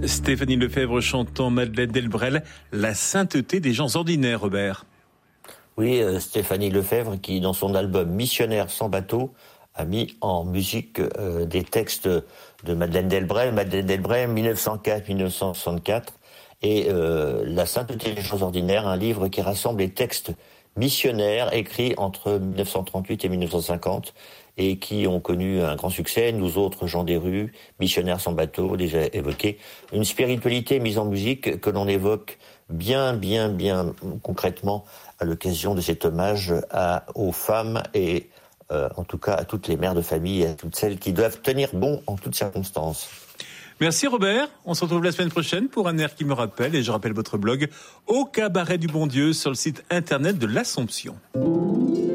Stéphanie Lefebvre chantant Madeleine Delbrel, la sainteté des gens ordinaires, Robert. Oui, Stéphanie Lefebvre qui, dans son album Missionnaire sans bateau, a mis en musique des textes de Madeleine Delbrel, 1904-1964, et La sainteté des gens ordinaires, un livre qui rassemble les textes missionnaires écrits entre 1938 et 1950 et qui ont connu un grand succès. Nous autres, gens des rues, Missionnaires sans bateau, déjà évoqué. Une spiritualité mise en musique que l'on évoque bien concrètement à l'occasion de cet hommage aux femmes et en tout cas à toutes les mères de famille et à toutes celles qui doivent tenir bon en toutes circonstances. Merci Robert, on se retrouve la semaine prochaine pour un air qui me rappelle, et je rappelle votre blog Au Cabaret du Bon Dieu sur le site internet de l'Assomption.